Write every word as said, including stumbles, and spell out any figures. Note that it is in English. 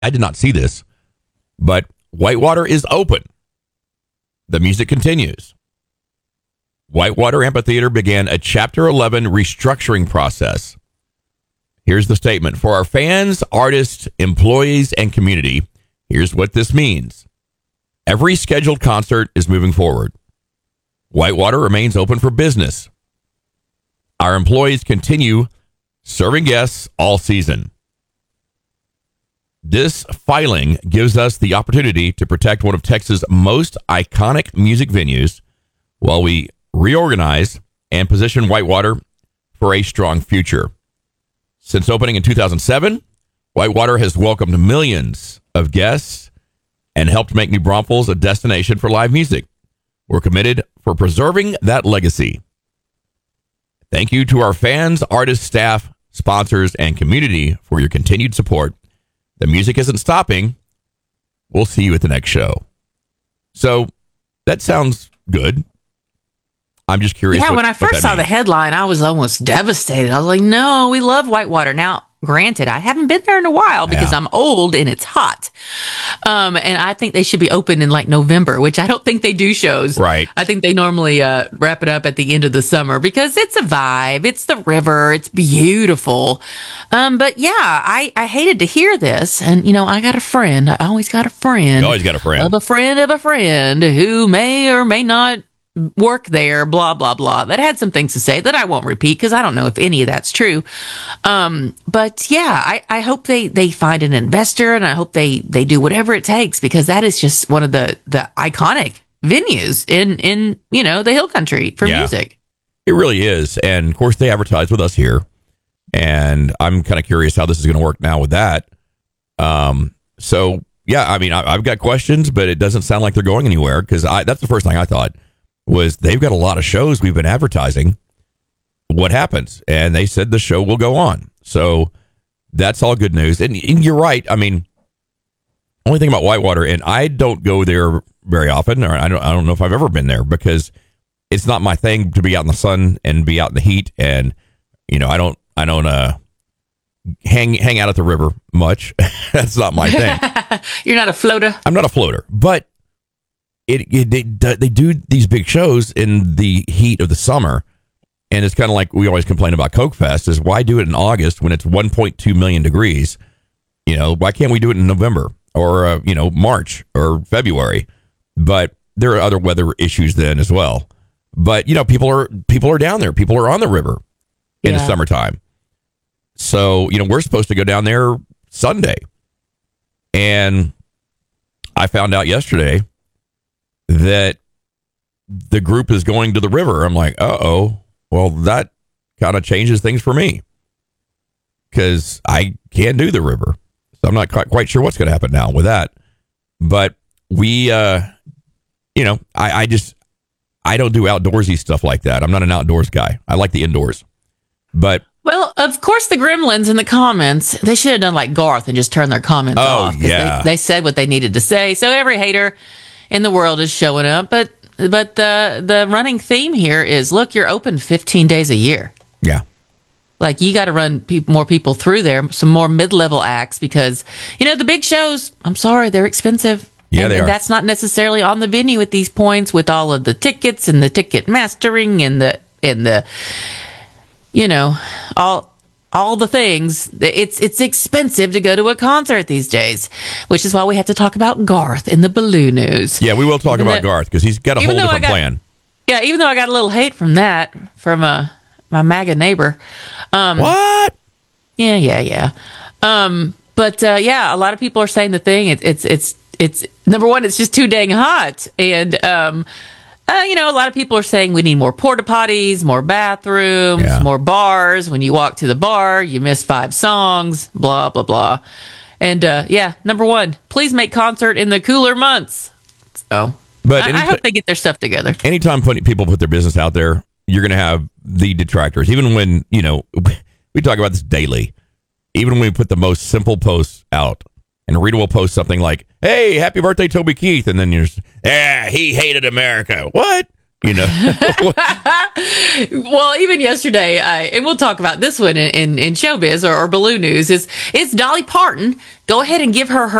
I did not see this, but Whitewater is open. The music continues. Whitewater Amphitheater began a Chapter eleven restructuring process. Here's the statement. For our fans, artists, employees, and community, here's what this means. Every scheduled concert is moving forward. Whitewater remains open for business. Our employees continue serving guests all season. This filing gives us the opportunity to protect one of Texas' most iconic music venues while we reorganize and position Whitewater for a strong future. Since opening in two thousand seven, Whitewater has welcomed millions of guests and helped make New Braunfels a destination for live music. We're committed for preserving that legacy. Thank you to our fans, artists, staff, sponsors, and community for your continued support. The music isn't stopping. We'll see you at the next show. So that sounds good. I'm just curious. Yeah, what, when I first saw means. the headline, I was almost devastated. I was like, no, we love Whitewater. Now, granted, I haven't been there in a while because Yeah. I'm old and it's hot. Um, and I think they should be open in like November, which I don't think they do shows. Right. I think they normally uh, wrap it up at the end of the summer because it's a vibe. It's the river. It's beautiful. Um, but yeah, I, I hated to hear this. And, you know, I got a friend. I always got a friend. You always got a friend. Of a friend of a friend who may or may not work there, blah, blah, blah. That had some things to say that I won't repeat because I don't know if any of that's true. Um, but yeah, I, I hope they, they find an investor and I hope they, they do whatever it takes because that is just one of the, the iconic venues in, in, you know, the Hill Country for Yeah. music. It really is. And of course, they advertise with us here. And I'm kind of curious how this is going to work now with that. Um, so, yeah, I mean, I, I've got questions, but it doesn't sound like they're going anywhere because I that's the first thing I thought. Was they've got a lot of shows we've been advertising. What happens? And they said the show will go on. So that's all good news. And, and you're right. I mean, only thing about Whitewater, and I don't go there very often, or I don't, I don't know if I've ever been there because it's not my thing to be out in the sun and be out in the heat. And, you know, I don't, I don't, uh, hang, hang out at the river much. That's not my thing. You're not a floater. I'm not a floater, but It, it they, they do these big shows in the heat of the summer, and it's kind of like we always complain about Coke Fest is why do it in August when it's one point two million degrees? You know, why can't we do it in November or uh, you know March or February? But there are other weather issues then as well. But you know, people are people are down there. People are on the river in Yeah. the summertime. So you know, we're supposed to go down there Sunday, and I found out yesterday that the group is going to the river. I'm like, uh-oh. Well, that kind of changes things for me because I can't do the river. So I'm not quite, quite sure what's going to happen now with that. But we, uh, you know, I, I just, I don't do outdoorsy stuff like that. I'm not an outdoors guy. I like the indoors. But Well, of course, the gremlins in the comments, they should have done like Garth and just turned their comments Oh, off. 'cause yeah. They, they said what they needed to say. So every hater in the world is showing up. But but the the running theme here is, look, you're open fifteen days a year. yeah, Like, you got to run pe- more people through there, some more mid-level acts, because, you know, the big shows, I'm sorry, they're expensive. Yeah, and, they and are. that's not necessarily on the venue at these points with all of the tickets and the ticket mastering and the, and the, you know, all, all the things. It's, it's expensive to go to a concert these days, which is why we have to talk about Garth in the Baloo News. yeah, we will talk Even about though- Garth because he's got a whole even though I different got- plan. Yeah, even though I got a little hate from that, from uh, my MAGA neighbor. Um, What? Yeah, yeah, yeah. Um, but uh, yeah, a lot of people are saying the thing. It's it's it's it's number one. It's just too dang hot, and um, uh, you know, a lot of people are saying we need more porta potties, more bathrooms, Yeah. more bars. When you walk to the bar, you miss five songs. Blah blah blah. And uh, yeah, number one, please make concert in the cooler months. So, But I, any- I hope they get their stuff together. anytime putting people put their business out there, you're going to have the detractors. Even when, you know, we talk about this daily. Even when we put the most simple posts out, and Rita will post something like, hey, happy birthday, Toby Keith. And then you're just, yeah, he hated America. What? You know, well, even yesterday, I, and we'll talk about this one in, in, in showbiz or, or Baloo News, is it's Dolly Parton. Go ahead and give her her